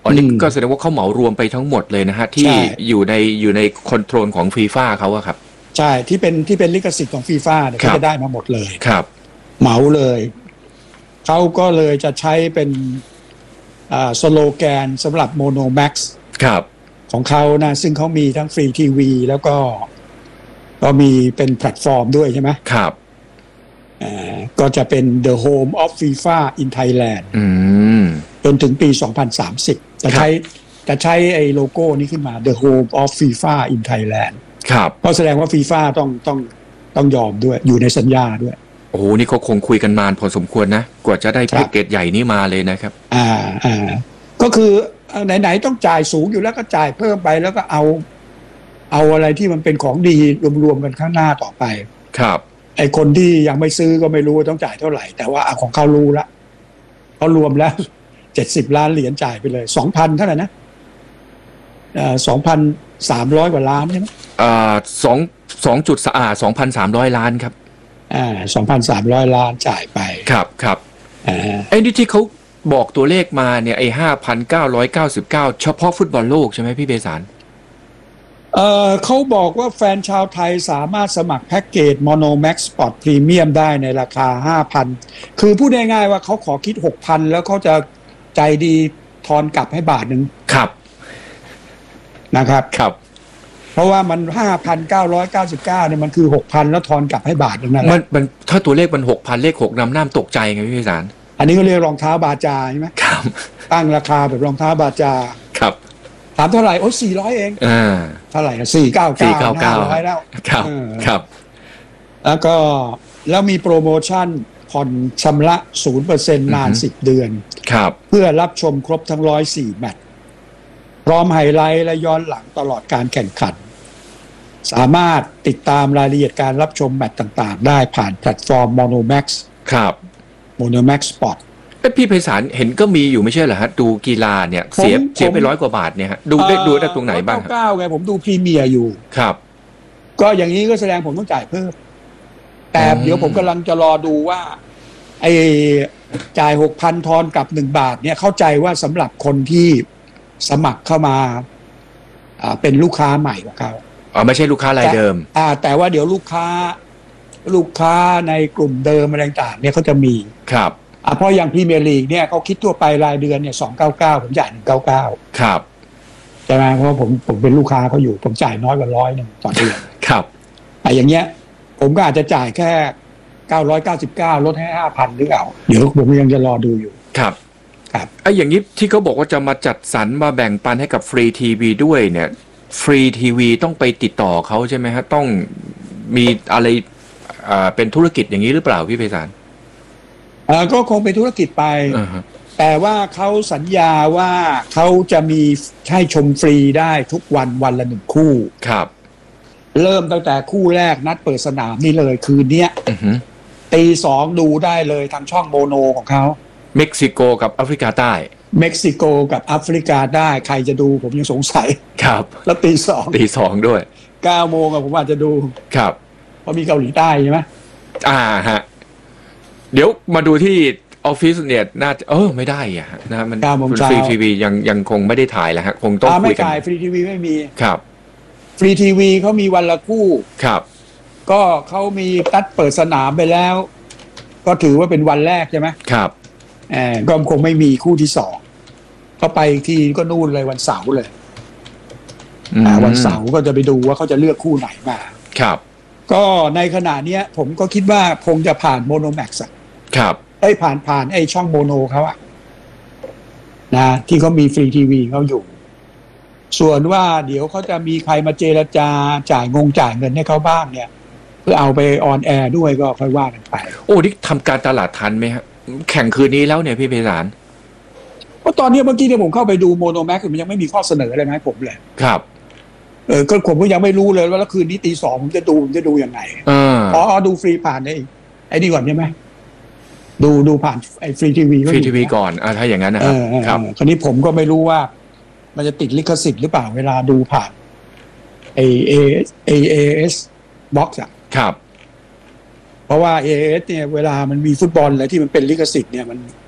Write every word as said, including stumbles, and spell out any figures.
อ๋อนี่ก็แสดงว่าเขาเหมารวมไปทั้งหมดเลยนะฮะที่อยู่ในอยู่ในคอนโทรลของฟีฟ่าเขาอะครับใช่ที่เป็นที่เป็นลิขสิทธิ์ของฟีฟ่าเนี่ยเขาจะได้มาหมดเลยครับเหมาเลยเขาก็เลยจะใช้เป็นอ่าสโลแกนสำหรับโมโนแม็กซ์ของเขานะซึ่งเขามีทั้งฟรีทีวีแล้วก็ก็มีเป็นแพลตฟอร์มด้วยใช่ไหมครับอ่าก็จะเป็น The Home of FIFA in Thailand อืมจนถึงปีสองพันสามสิบจะใช้จะใช้ไอ้โลโก้นี้ขึ้นมา The Home of FIFA in Thailand ครับก็แสดงว่า FIFA ต้องต้องต้องยอมด้วยอยู่ในสัญญาด้วยโอ้โหนี่เขาคงคุยกันนานพอสมควรนะกว่าจะได้แพ็กเกจใหญ่นี้มาเลยนะครับอ่าอ่าก็คือไหนๆต้องจ่ายสูงอยู่แล้วก็จ่ายเพิ่มไปแล้วก็เอาเอาอะไรที่มันเป็นของดีรวมๆกันข้างหน้าต่อไปครับไอคนที่ยังไม่ซื้อก็ไม่รู้ต้องจ่ายเท่าไหร่แต่ว่าของเขารู้ละเขารวมแล้วเจ็ดสิบล้านเหรียญจ่ายไปเลยสองพันเท่าไหร่นะอ่าสองพันสามร้อยกว่าล้านใช่ไหมอ่าสองสองจุดอ่าสองพันสามร้อยล้านครับอ่าสองพันสามร้อยล้านจ่ายไปครับครับอ่าไอ้นี่ที่เขาบอกตัวเลขมาเนี่ยไอ้ห้าพันเก้าร้อยเก้าสิบเก้าเฉพาะฟุตบอลโลกใช่ไหมพี่เบสารเอ่อเขาบอกว่าแฟนชาวไทยสามารถสมัครแพ็กเกจ Monomax Sport Premium ได้ในราคา ห้าพัน คือพูดง่ายๆว่าเขาขอคิด หกพัน แล้วเขาจะใจดีทอนกลับให้บาทหนึ่งครับนะครับครับเพราะว่ามัน ห้าพันเก้าร้อยเก้าสิบเก้า เนี่ยมันคือ หกพัน แล้วทอนกลับให้บาทนึงนั่นแหละมันมันถ้าตัวเลขมัน หกพัน เลขหกนำหน้าตกใจไงพี่พิสารอันนี้ก็เรียกรองเท้าบาจาใช่ไหมครับตั้งราคาแบบรองเท้าบาจาครับถามเท่าไหร่โอ้สี่ร้อยเองอ่าเท่าไหร่อ่ะสี่ร้อยเก้าสิบเก้า ห้าร้อยแล้วครับครับแล้วก็แล้วมีโปรโมชั่นผ่อนชำระ ศูนย์เปอร์เซ็นต์ นานสิบเดือนครับเพื่อรับชมครบทั้งหนึ่งร้อยสี่แมตช์พร้อมไฮไลท์และย้อนหลังตลอดการแข่งขันสามารถติดตามรายละเอียดการรับชมแมตช์ต่างๆได้ผ่านแพลตฟอร์ม Monomax ครับ Monomax Sport พี่ไพศาลเห็นก็มีอยู่ไม่ใช่เหรอฮะดูกีฬาเนี่ยเสียเสียไปร้อยกว่าบาทเนี่ยฮะดูได้ดูได้ตรงไหนบ้างเก้าไงผมดูพรีเมียร์อยู่ครับก็อย่างนี้ก็แสดงผมต้องจ่ายเพิ่มแต่เดี๋ยวผมกำลังจะรอดูว่าไอ้จ่าย หกพัน ทอนกับหนึ่งบาทเนี่ยเข้าใจว่าสำหรับคนที่สมัครเข้ามาอ่าเป็นลูกค้าใหม่ของเขาอ๋อไม่ใช่ลูกค้ารายเดิมอ่าแต่ว่าเดี๋ยวลูกค้าลูกค้าในกลุ่มเดิมอะไรต่างๆเนี่ยเขาจะมีครับอ่าเพราะอย่างพรีเมียร์ลีกเนี่ยเขาคิดทั่วไปรายเดือนเนี่ยสองร้อยเก้าสิบเก้าผมจ่ายหนึ่งร้อยเก้าสิบเก้าครับใช่ไหมเพราะผมผมเป็นลูกค้าเขาอยู่ผมจ่ายน้อยกว่าร้อยนึงต่อเดือนครับไอ้อย่างเงี้ยผมก็อาจจะจ่ายแค่เก้าร้อยเก้าสิบเก้าลดให้ ห้าพัน หรือเปล่าเดี๋ยวผมยังจะรอดูอยู่ครับครับไอ้อย่างนี้ที่เขาบอกว่าจะมาจัดสรรมาแบ่งปันให้กับฟรีทีวีด้วยเนี่ยฟรีทีวีต้องไปติดต่อเขาใช่ไหมฮะต้องมีอะไรอ่าเป็นธุรกิจอย่างนี้หรือเปล่าพี่ไพศาลอ่าก็คงเป็นธุรกิจไป uh-huh. แต่ว่าเขาสัญญาว่าเขาจะมีให้ชมฟรีได้ทุกวันวันละหนึ่งคู่ครับเริ่มตั้งแต่คู่แรกนัดเปิดสนามนี่เลยคืนนี้ uh-huh. ตีสองดูได้เลยทางช่องโมโนของเขาเม็กซิโกกับแอฟริกาใต้เม็กซิโกกับแอฟริกาได้ใครจะดูผมยังสงสัยครับแล้วตีสองตีสองด้วยเก้าโมงอะผมอาจจะดูครับเพราะมีเกาหลีใต้ใช่ไหมอ่าฮะเดี๋ยวมาดูที่ออฟฟิศเนี่ยน่าจะเออไม่ได้อ่ะนะมันฟรีทีวียังยังคงไม่ได้ถ่ายแล้วฮะคงต้องคุยกันไม่ถ่ายฟรีทีวีไม่มีครับฟรีทีวีเขามีวันละคู่ครับก็เขามีนัดเปิดสนามไปแล้วก็ถือว่าเป็นวันแรกใช่ไหมครับแอบก็คงไม่มีคู่ที่สองเขาไปทีก็นู่นเลยวันเสาร์เลยวันเสาร์ก็จะไปดูว่าเขาจะเลือกคู่ไหนมาครับก็ในขณะนี้ผมก็คิดว่าคงจะผ่านโมโนแม็กซ์ครับไอ้ผ่านผ่านไอ้ช่องโมโนเขาอะนะที่เขามีฟรีทีวีเขาอยู่ส่วนว่าเดี๋ยวเขาจะมีใครมาเจรจาจ่ายงงจ่ายเงินให้เขาบ้างเนี่ยเพื่อเอาไปออนแอร์ด้วยก็ค่อยว่ากันไปโอ้นี่ทำการตลาดทันไหมฮะแข่งคืนนี้แล้วเนี่ยพี่ไพศาลเพราะตอนนี้เมื่อกี้เนี่ยผมเข้าไปดูโมโนแม็กซ์มันยังไม่มีข้อเสนออะไรมาให้ผมเลยครับเออก็ผมก็ยังไม่รู้เลยว่าแล้วคืนนี้ตีสองผมจะดูผมจะดูยังไงอ๋อดูฟรีผ่านไอ้ไอ้นี่ก่อนใช่ไหมดูดูผ่านไอ้ฟรีทีวีฟรีทีวีก่อนอ่าถ้าอย่างนั้นนะครับครับคราวนี้ผมก็ไม่รู้ว่ามันจะติดลิขสิทธิ์หรือเปล่าเวลาดูผ่านไอ้เอเอเอเอสบ็อกซ์อ่ะครับเพราะว่าเอเอสเนี่ยเวลามันมีฟุตบอลอะไรที่มันเป็นลิขสิทธิ์เนี่ยมัน